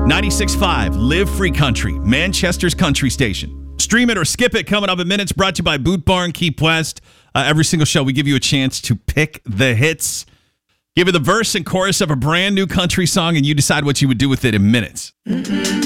96.5, Live Free Country, Manchester's country station. Stream it or skip it coming up in minutes. Brought to you by Boot Barn, Keep West. Every single show, we give you a chance to pick the hits. Give it the verse and chorus of a brand new country song, and you decide what you would do with it in minutes.